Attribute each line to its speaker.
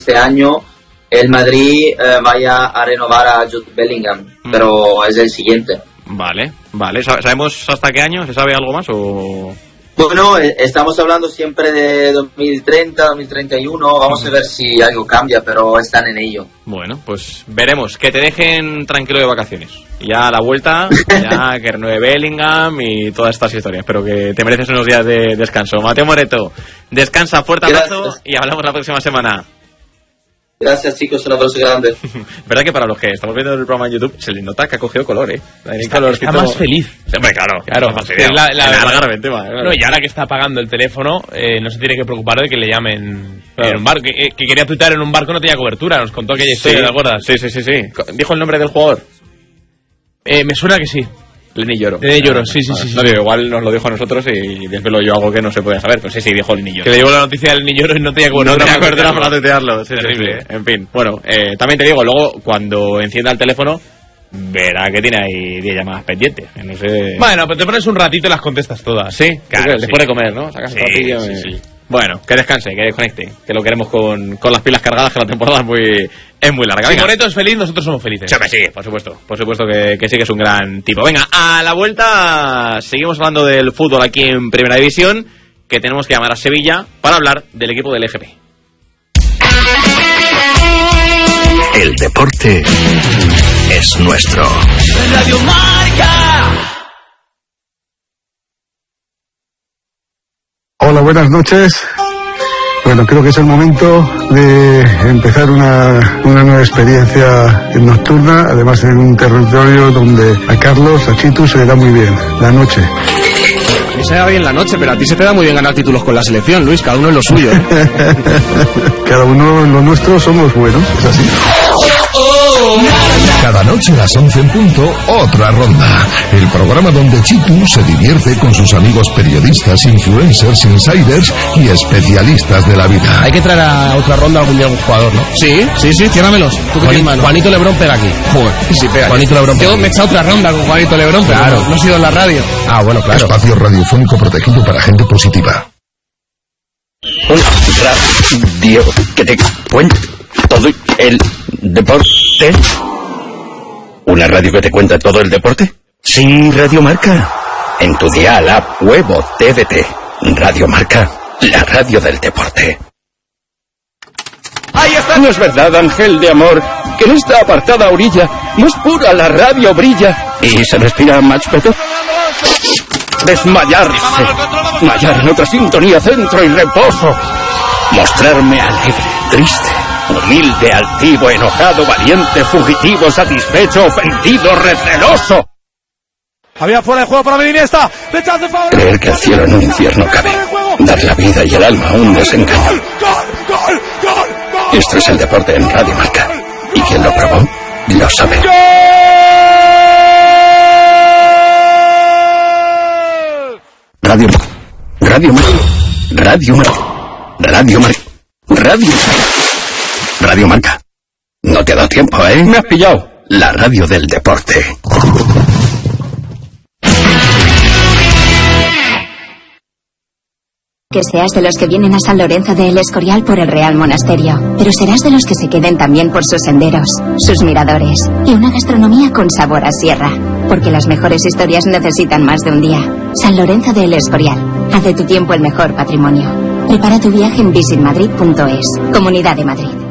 Speaker 1: este año el Madrid vaya a renovar a Jude Bellingham, pero es el siguiente.
Speaker 2: Vale. ¿Sabemos hasta qué año? ¿Se sabe algo más o...?
Speaker 1: Bueno, estamos hablando siempre de 2030, 2031, vamos a ver si algo cambia, pero están en ello.
Speaker 2: Bueno, pues veremos, que te dejen tranquilo de vacaciones. Y ya a la vuelta, ya que renueve Bellingham y todas estas historias, pero que te mereces unos días de descanso. Mateo Moreto, descansa, fuerte abrazo y hablamos la próxima semana.
Speaker 1: Gracias, chicos, un abrazo grande.
Speaker 2: Verdad que para los que estamos viendo el programa en YouTube se le nota que ha cogido color,
Speaker 3: Está más feliz.
Speaker 2: Hombre, claro.
Speaker 3: No, y ahora que está pagando el teléfono, no se tiene que preocupar de que le llamen en un barco. Que quería tuitear en un barco, no tenía cobertura. Nos contó aquella historia, ¿te acuerdas?
Speaker 2: Sí. ¿Dijo el nombre del jugador?
Speaker 3: Me suena que sí.
Speaker 2: Lenny Lloro.
Speaker 3: Sí.
Speaker 2: No, digo, igual nos lo dijo a nosotros y desvelo yo algo que no se podía saber, pero sí, dijo Lenny Lloro.
Speaker 3: Que le llegó la noticia del Lenny Lloro y no tenía cobertura
Speaker 2: para tuitearlo. Sí. En fin, bueno, también te digo, luego cuando encienda el teléfono verá que tiene ahí 10 llamadas pendientes. No sé...
Speaker 3: Bueno, pero te pones un ratito y las contestas todas.
Speaker 2: Sí, claro.
Speaker 3: Después de comer, ¿no? Sacas un ratillo. Sí.
Speaker 2: Bueno, que descanse, que desconecte, que lo queremos con las pilas cargadas, que la temporada es muy larga.
Speaker 3: Si Moreto es feliz, nosotros somos felices.
Speaker 2: Sí, por supuesto que sí que es un gran tipo. Venga, a la vuelta seguimos hablando del fútbol aquí en Primera División, que tenemos que llamar a Sevilla para hablar del equipo del EGB.
Speaker 4: El deporte es nuestro.
Speaker 5: Radio Marca.
Speaker 6: Hola, buenas noches. Bueno, creo que es el momento de empezar una nueva experiencia nocturna, además en un territorio donde a Carlos, a Chitu, se le da muy bien la noche.
Speaker 7: A mí se me da bien la noche, pero a ti se te da muy bien ganar títulos con la selección, Luis, cada uno en lo suyo.
Speaker 6: Cada uno en lo nuestro somos buenos, es así.
Speaker 4: Cada noche a las 11 en punto, otra ronda. El programa donde Chitu se divierte con sus amigos periodistas, influencers, insiders y especialistas de la vida.
Speaker 7: Hay que traer a otra ronda algún día un jugador, ¿no? Sí, ciérramelos. Juanito Lebrón pega aquí. Joder, sí pega. Juanito Lebrón pega. Yo me he echado otra ronda con Juanito Lebrón, claro. Pero no he sido en la radio. Ah, bueno, claro.
Speaker 4: Espacio radiofónico protegido para gente positiva.
Speaker 8: Una radio que te cuenta todo el deporte. ¿Una radio que te cuenta todo el deporte? Sí, Radio Marca. En tu dial, app, web o TDT. Radio Marca, la radio del deporte. ¡Ahí está! No es verdad, ángel de amor, que en esta apartada orilla más pura la radio brilla y se respira más peto. Desmayarse. Mayar en otra sintonía, centro y reposo. Mostrarme alegre, triste, humilde, altivo, enojado, valiente, fugitivo, satisfecho, ofendido, receloso.
Speaker 9: Había fuera de juego para Iniesta.
Speaker 8: Creer que el cielo en un infierno cabe. Dar la vida y el alma a un desengaño. Esto es el deporte en Radio Marca. Y quien lo probó, lo sabe. Radio Marca. Radio Marca. Radio Marca. Radio Marca. Radio Marca. No te ha dado tiempo, ¿eh? Me has pillado. La radio del deporte.
Speaker 10: Que seas de los que vienen a San Lorenzo de El Escorial por el Real Monasterio, pero serás de los que se queden también por sus senderos, sus miradores y una gastronomía con sabor a sierra, porque las mejores historias necesitan más de un día. San Lorenzo de El Escorial, haz de tu tiempo el mejor patrimonio. Prepara tu viaje en visitmadrid.es, Comunidad de Madrid.